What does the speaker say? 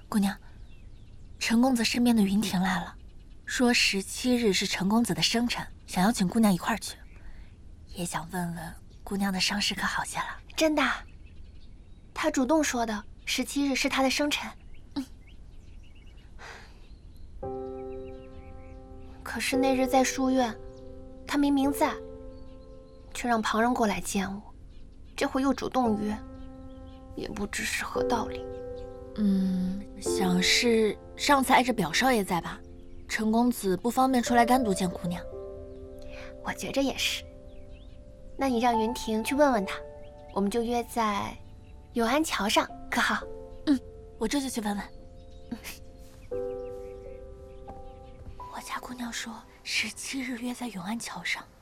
姑娘，陈公子身边的云婷来了，说17日是陈公子的生辰，想邀请姑娘一块儿去，也想问问姑娘的伤势可好些了？ 真的，他主动说的，17日是他的生辰。可是那日在书院，他明明在，却让旁人过来见我，这回又主动约，也不知是何道理。 想是上次碍着表少爷在吧？陈公子不方便出来单独见姑娘。 我觉着也是。那你让云婷去问问他，我们就约在永安桥上，可好？ 我这就去问问。我家姑娘说17日约在永安桥上。